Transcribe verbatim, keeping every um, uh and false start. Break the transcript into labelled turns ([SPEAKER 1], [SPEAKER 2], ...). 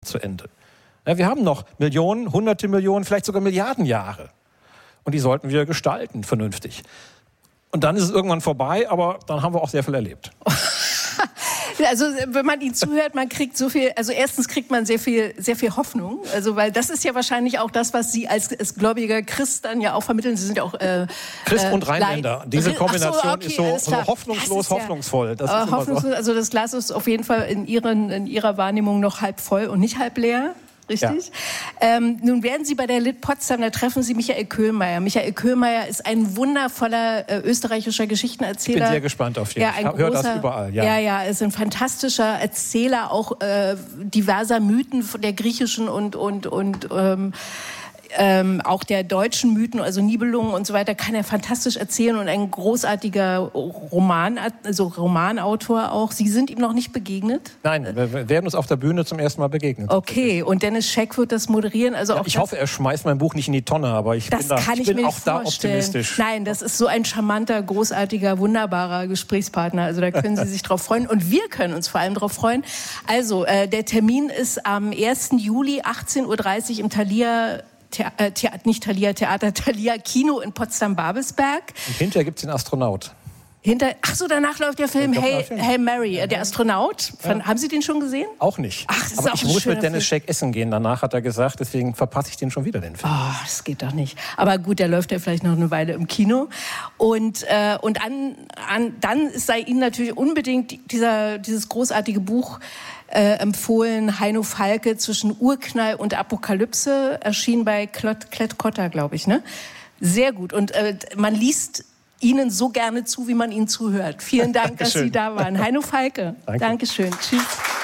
[SPEAKER 1] zu Ende. Ja, wir haben noch Millionen, hunderte Millionen, vielleicht sogar Milliarden Jahre. Und die sollten wir gestalten, vernünftig. Und dann ist es irgendwann vorbei, aber dann haben wir auch sehr viel erlebt.
[SPEAKER 2] Also wenn man ihnen zuhört, man kriegt so viel, also erstens kriegt man sehr viel, sehr viel Hoffnung, also weil das ist ja wahrscheinlich auch das, was Sie als, als gläubiger Christ dann ja auch vermitteln. Sie sind ja auch äh,
[SPEAKER 1] Christ und Rheinländer. Diese Kombination
[SPEAKER 2] so, okay,
[SPEAKER 1] ist so, so hoffnungslos, das ja, hoffnungsvoll. Das
[SPEAKER 2] äh,
[SPEAKER 1] ist
[SPEAKER 2] hoffnungslos.
[SPEAKER 1] So.
[SPEAKER 2] Also das Glas ist auf jeden Fall in, ihren, in Ihrer Wahrnehmung noch halb voll und nicht halb leer. Richtig? Ja. Ähm, nun werden Sie bei der Lit Potsdam, da treffen Sie Michael Köhlmeier. Michael Köhlmeier ist ein wundervoller äh, österreichischer Geschichtenerzähler. Ich
[SPEAKER 1] bin sehr gespannt auf ihn.
[SPEAKER 2] Ja, ein
[SPEAKER 1] ich höre das überall. Ja,
[SPEAKER 2] ja, ja, ist ein fantastischer Erzähler, auch äh, diverser Mythen von der griechischen und, und, und ähm, Ähm, auch der deutschen Mythen, also Nibelungen und so weiter, kann er fantastisch erzählen und ein großartiger Roman, also Romanautor auch. Sie sind ihm noch nicht begegnet?
[SPEAKER 1] Nein, wir werden uns auf der Bühne zum ersten Mal begegnen.
[SPEAKER 2] Okay, und Dennis Scheck wird das moderieren. Also
[SPEAKER 1] ja,
[SPEAKER 2] auch
[SPEAKER 1] ich
[SPEAKER 2] das,
[SPEAKER 1] hoffe, er schmeißt mein Buch nicht in die Tonne, aber ich
[SPEAKER 2] das
[SPEAKER 1] bin, da,
[SPEAKER 2] kann
[SPEAKER 1] ich
[SPEAKER 2] ich
[SPEAKER 1] bin
[SPEAKER 2] mir
[SPEAKER 1] auch
[SPEAKER 2] vorstellen.
[SPEAKER 1] da optimistisch.
[SPEAKER 2] Nein, das ist so ein charmanter, großartiger, wunderbarer Gesprächspartner. Also da können Sie sich drauf freuen und wir können uns vor allem drauf freuen. Also äh, der Termin ist am ersten Juli, achtzehn Uhr dreißig im Thalia Thea- äh, Thea- nicht Thalia Theater, Thalia Kino in Potsdam-Babelsberg.
[SPEAKER 1] Und hinterher gibt es den Astronaut.
[SPEAKER 2] Hinter, ach so, danach läuft der Film Hey,
[SPEAKER 1] Film.
[SPEAKER 2] Hey Mary, ja. Der Astronaut. Von,
[SPEAKER 1] ja.
[SPEAKER 2] Haben Sie den schon gesehen?
[SPEAKER 1] Auch nicht.
[SPEAKER 2] Ach, das ist
[SPEAKER 1] aber
[SPEAKER 2] auch
[SPEAKER 1] ich
[SPEAKER 2] ein
[SPEAKER 1] muss
[SPEAKER 2] schöner
[SPEAKER 1] mit Dennis
[SPEAKER 2] Film.
[SPEAKER 1] Scheck essen gehen, danach hat er gesagt, deswegen verpasse ich den schon wieder, den Film.
[SPEAKER 2] Oh, das geht doch nicht. Aber gut, der läuft ja vielleicht noch eine Weile im Kino. Und, äh, und an, an, dann sei Ihnen natürlich unbedingt dieser, dieses großartige Buch Äh, empfohlen, Heino Falke, zwischen Urknall und Apokalypse, erschien bei Klett-Cotta, glaube ich, ne? Sehr gut. Und äh, man liest Ihnen so gerne zu, wie man Ihnen zuhört. Vielen Dank, dass Sie da waren. Heino Falke.
[SPEAKER 1] Danke.
[SPEAKER 2] Dankeschön. Tschüss.